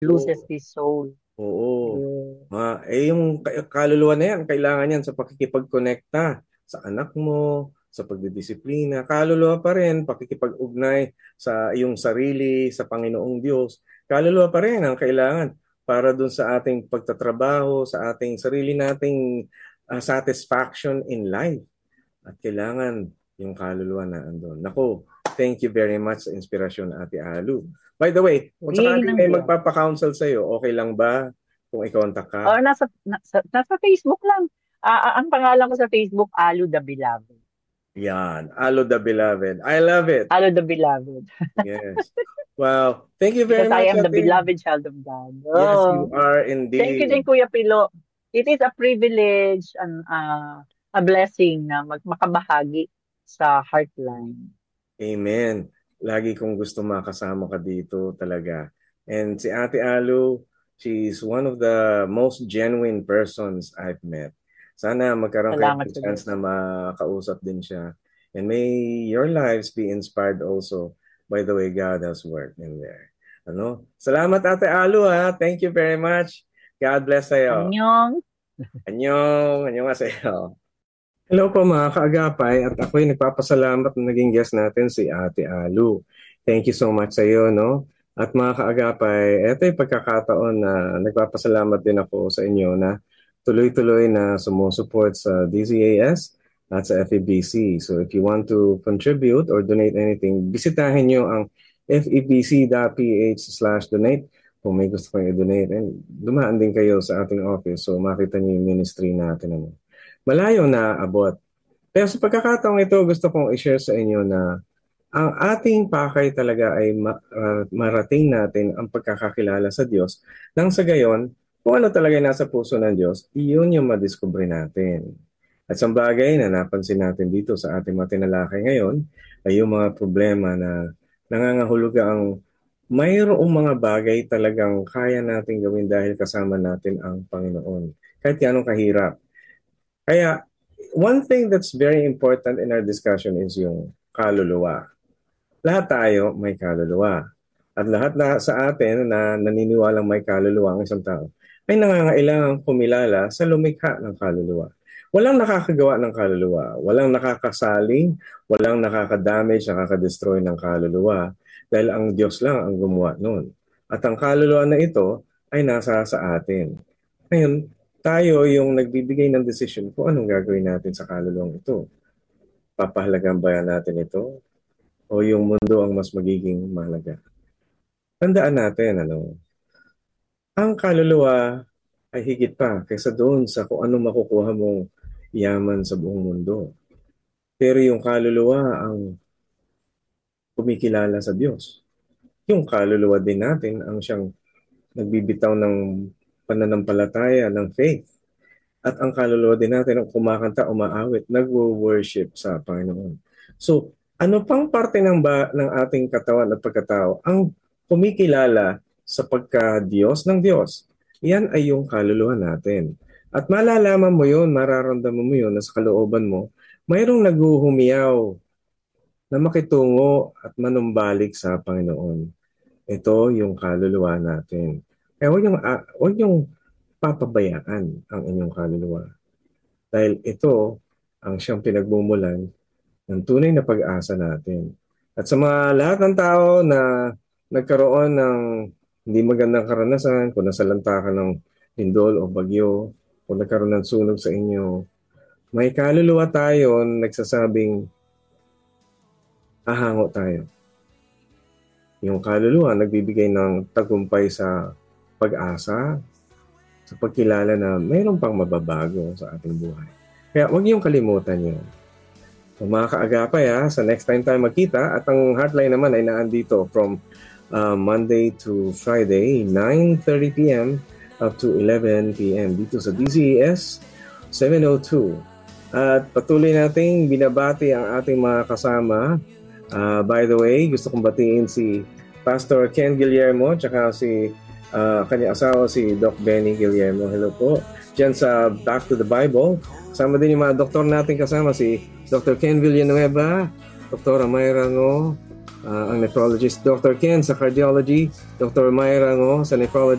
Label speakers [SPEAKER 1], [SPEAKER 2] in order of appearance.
[SPEAKER 1] loses
[SPEAKER 2] Oo.
[SPEAKER 1] his soul.
[SPEAKER 2] Oo.
[SPEAKER 1] Yeah.
[SPEAKER 2] Yung kaluluwa na yan, kailangan yan sa pakikipag-connecta sa anak mo, sa pagdidisiplina. Kaluluwa pa rin, pakikipag-ugnay sa iyong sarili, sa Panginoong Diyos. Kaluluwa pa rin ang kailangan para dun sa ating pagtatrabaho, sa ating sarili nating satisfaction in life. At kailangan yung kaluluwa na andun. Naku, thank you very much sa inspirasyon, Ate Alu. By the way, kung
[SPEAKER 1] Purihin
[SPEAKER 2] sakaling
[SPEAKER 1] ng
[SPEAKER 2] may
[SPEAKER 1] Diyos.
[SPEAKER 2] magpapa-counsel sa'yo, okay lang ba kung i-contact ka?
[SPEAKER 1] Oh, nasa Facebook lang. Ang pangalan ko sa Facebook, Alu the Beloved.
[SPEAKER 2] Yan, Alu the Beloved. I love it.
[SPEAKER 1] Alu the Beloved.
[SPEAKER 2] Yes. Wow. Thank you very
[SPEAKER 1] Because I
[SPEAKER 2] much,
[SPEAKER 1] am the
[SPEAKER 2] Ate.
[SPEAKER 1] beloved child of God.
[SPEAKER 2] Yes, you
[SPEAKER 1] Oh.
[SPEAKER 2] are
[SPEAKER 1] Thank you din,
[SPEAKER 2] indeed.
[SPEAKER 1] Kuya Pilo. It is a privilege and a blessing na makabahagi sa Heartline.
[SPEAKER 2] Amen. Lagi kong gusto makasama ka dito talaga. And si Ate Alu, she's one of the most genuine persons I've met. Sana magkaroon kayo
[SPEAKER 1] Salamat
[SPEAKER 2] ng
[SPEAKER 1] sa
[SPEAKER 2] chance
[SPEAKER 1] Diyos.
[SPEAKER 2] na makausap din siya. And may your lives be inspired also by the way God has worked in there. Ano? Salamat Ate Alu ha. Thank you very much. God bless sa'yo.
[SPEAKER 1] Anyong.
[SPEAKER 2] Anyong, anyong sa'yo. Hello po mga kaagapay at ako'y nagpapasalamat na naging guest natin si Ate Alu. Thank you so much sa iyo, no? At mga kaagapay, eto yung pagkakataon na nagpapasalamat din ako sa inyo na tuloy-tuloy na sumusuport sa DZAS at sa FEBC. So if you want to contribute or donate anything, bisitahin nyo ang febc.ph/donate kung may gusto kayong i-donate. And dumaan din kayo sa ating office so makita nyo yung ministry natin. Ano? Malayo na abot. Pero sa pagkakataong ito, gusto kong i-share sa inyo na ang ating pakay talaga ay marating natin ang pagkakakilala sa Diyos. Nang sa gayon, kung ano talaga yung nasa puso ng Diyos, iyon yung madiskubre natin. At sa bagay na napansin natin dito sa ating mga tinalakay ngayon, ay yung mga problema na nangangahuluga ang mayroong mga bagay talagang kaya natin gawin dahil kasama natin ang Panginoon. Kahit yanong kahirap. Kaya, one thing that's very important in our discussion is yung kaluluwa. Lahat tayo may kaluluwa. At lahat na sa atin na naniniwalang may kaluluwa ang isang tao ay nangangailangang kumilala sa lumikha ng kaluluwa. Walang nakakagawa ng kaluluwa. Walang nakakasaling, walang nakakadamage, nakakadestroy ng kaluluwa dahil ang Diyos lang ang gumawa nun. At ang kaluluwa na ito ay nasa sa atin. Ngayon, tayo yung nagbibigay ng desisyon kung anong gagawin natin sa kaluluwang ito. Papahalagan ba natin ito? O yung mundo ang mas magiging mahalaga? Tandaan natin, ang kaluluwa ay higit pa kaysa doon sa kung ano makukuha mong yaman sa buong mundo. Pero yung kaluluwa ang kumikilala sa Diyos. Yung kaluluwa din natin ang siyang nagbibitaw ng pananampalataya, ng faith. At ang kaluluwa din natin ang kumakanta, umaawit, nagwo-worship sa Panginoon. So, ano pang parte ng ating katawan at pagkatao ang kumikilala sa pagka-Diyos ng Diyos? Yan ay yung kaluluwa natin. At malalaman mo yun, mararamdaman mo yun na sa kalooban mo, mayroong naghuhumiyaw na makitungo at manumbalik sa Panginoon. Ito yung kaluluwa natin. Kaya huwag yung papabayaan ang inyong kaluluwa. Dahil ito ang siyang pinagmumulan ng tunay na pag-asa natin. At sa mga lahat ng tao na nagkaroon ng hindi magandang karanasan, kung nasalanta ka ng lindol o bagyo, kung nagkaroon ng sunog sa inyo, may kaluluwa tayo nagsasabing hahango tayo. Yung kaluluwa nagbibigay ng tagumpay sa pag-asa, sa pagkilala na mayroon pang mababago sa ating buhay. Kaya huwag niyong kalimutan yun. So, mga kaagapay sa next time tayo magkita at ang hotline naman ay naandito from Monday to Friday, 9:30 p.m. up to 11 p.m. dito sa DZES 702. At patuloy nating binabati ang ating mga kasama. By the way, gusto kong batiin si Pastor Ken Guillermo tsaka si kanyang asawa si Doc Benny Guillermo. Hello po. Diyan sa Back to the Bible. Kasama din yung mga doktor natin kasama si Dr. Ken Villanueva, Dr. Mayra Ngo, ang nephrologist, Dr. Ken sa cardiology, Dr. Mayra Ngo sa nephrology,